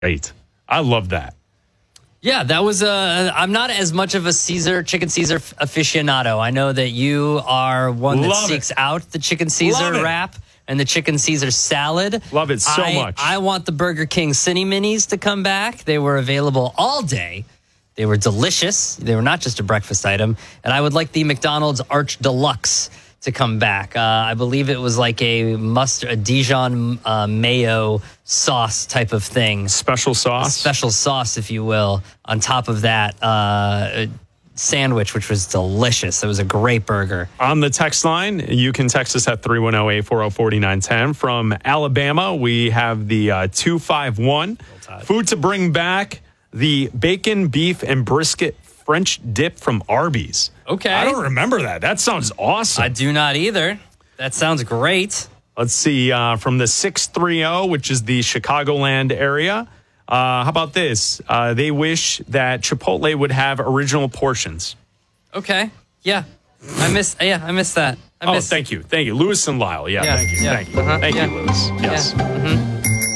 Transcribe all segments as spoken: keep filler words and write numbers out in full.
Great. I love that. Yeah, that was a. I'm not as much of a Caesar chicken Caesar aficionado. I know that you are one that Love seeks it. out the chicken Caesar Love it. wrap and the chicken Caesar salad. Love it so I, much. I want the Burger King Cine Minis to come back. They were available all day. They were delicious. They were not just a breakfast item. And I would like the McDonald's Arch Deluxe to come back. Uh, I believe it was like a mustard, a Dijon uh, mayo sauce type of thing. Special sauce. Special sauce, if you will, on top of that uh, sandwich, which was delicious. It was a great burger. On the text line, you can text us at three one zero, eight four zero, four nine one zero. From Alabama, we have the uh, two five one. Food to bring back, the bacon, beef, and brisket French dip from Arby's. Okay. I don't remember that. That sounds awesome. I do not either. That sounds great. Let's see, uh, from the six three zero, which is the Chicagoland area. Uh, how about this? Uh, they wish that Chipotle would have original portions. Okay. Yeah. I miss. Yeah, I missed that. I Oh, missed. thank you. Thank you. Lewis and Lyle. Yeah, Yeah, thank you. yeah, Thank you. uh-huh, Thank yeah. you, Lewis. Yes. Yeah. Mm-hmm.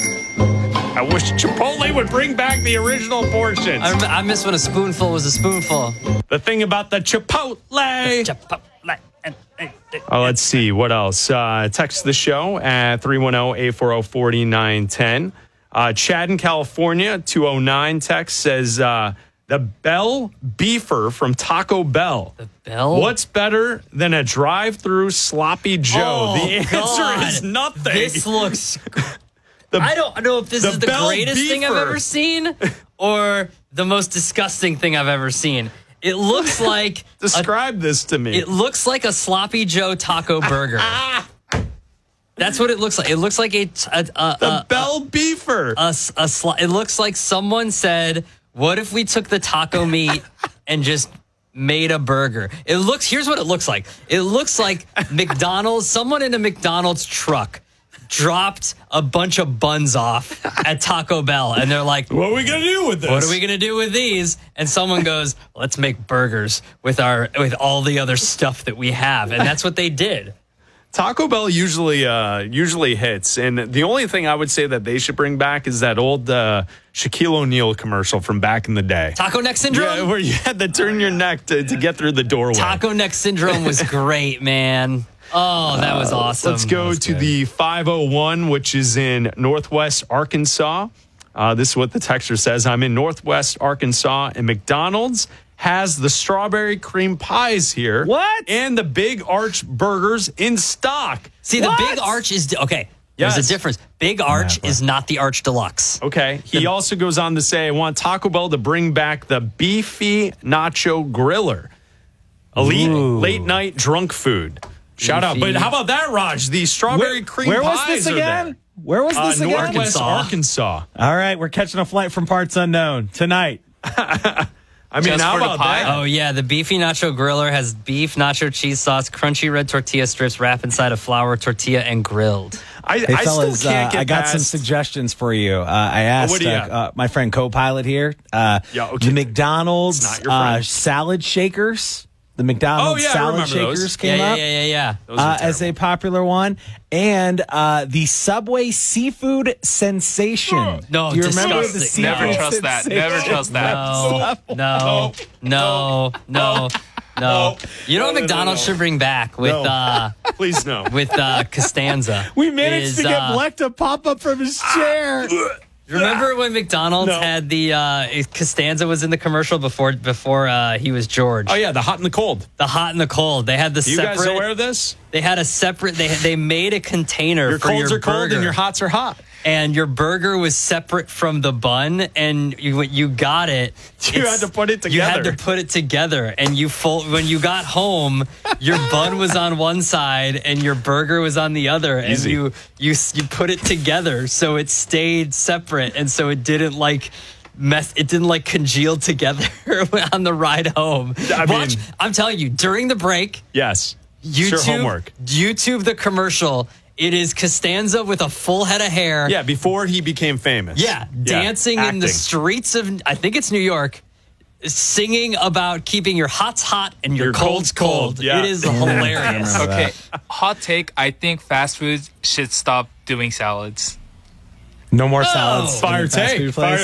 I wish Chipotle would bring back the original portions. I, rem- I miss when a spoonful was a spoonful. The thing about the Chipotle. Chipotle. Oh, let's see. What else? Uh, text the show at three one zero, eight four zero, four nine one zero. Uh, Chad in California, two oh nine text says, uh, the Bell Beefer from Taco Bell. The Bell? What's better than a drive-through sloppy Joe? Oh, the answer God. is nothing. This looks... The- I don't know if this the is the Bell greatest thing I've Beefer. ever seen or the most disgusting thing I've ever seen. It looks like... a, Describe this to me. it looks like a Sloppy Joe taco burger. That's what it looks like. It looks like a... a, a the a, Bell Beefer. a, a sli- it looks like someone said, what if we took the taco meat and just made a burger? It looks, here's what it looks like. It looks like McDonald's, someone in a McDonald's truck dropped a bunch of buns off at Taco Bell. And they're like, what are we going to do with this? what are we going to do with these? And someone goes, let's make burgers with our, with all the other stuff that we have. And that's what they did. Taco Bell usually uh, usually hits, and the only thing I would say that they should bring back is that old uh, Shaquille O'Neal commercial from back in the day. Taco neck syndrome? Yeah, where you had to turn your neck to, to get through the doorway. Taco neck syndrome was great, man. Oh, that was awesome. Let's go to good. the five oh one, which is in Northwest Arkansas. Uh, this is what the texter says. I'm in Northwest Arkansas, and McDonald's has the strawberry cream pies here. What? And the Big Arch burgers in stock. See, the What? Big Arch is okay. Yes. There's a difference. Big Arch is not the Arch Deluxe. Okay. He also goes on to say, I want Taco Bell to bring back the beefy nacho griller. Elite Ooh. late night drunk food. Shout out. But how about that, Raj? The strawberry Where, cream where was pies this are again? there. Where was Uh, this again? Northwest Arkansas. Arkansas. All right, we're catching a flight from parts unknown tonight. I mean, Just how for the about pie? that? Oh, yeah. The beefy nacho griller has beef, nacho cheese sauce, crunchy red tortilla strips wrapped inside a flour tortilla and grilled. I, Hey, I fellas, still can't uh, get I got some past- suggestions for you. Uh, I asked what do you uh, have? uh, my friend co-pilot here. Uh, Yeah, okay. The McDonald's It's not your uh, friend. salad shakers. The McDonald's Oh, yeah, I salad remember those. shakers came yeah, up yeah, yeah, yeah, yeah. Those are uh, as a terrible. popular one, and uh, the Subway seafood sensation. No, do you remember the disgusting. seafood Never trust that. sensation? Never trust that. No, no, no, no, no. You know what No, no, no, McDonald's no. should bring back with No. uh, Please no. with uh, Costanza? We managed is, to get uh, Bleck to pop up from his chair. Remember when McDonald's No. had the uh, Costanza was in the commercial before before uh, he was George? Oh, yeah, the hot and the cold. The hot and the cold. They had the You separate. guys aware of this? They had a separate. They they made a container Your for colds your are cold burger, and your hots are hot. and your burger was separate from the bun, and you you got it. You It's- had to put it You had together. to put it together, and you fold. When you got home, your bun was on one side and your burger was on the other, and Easy. you you you put it together so it stayed separate, and so it didn't like. Mess, it didn't like congeal together on the ride home. I Watch, mean- I'm telling you, during the break, Yes. YouTube, Sure homework. YouTube the commercial. It is Costanza with a full head of hair. Yeah, before he became famous. Yeah, dancing in the acting. streets of, I think it's New York, singing about keeping your hots hot and your, Your colds cold's cold. cold, yeah. It is hilarious. Okay, hot take. I think fast food should stop doing salads. No more salads. Fire in the fast take. food Fire place.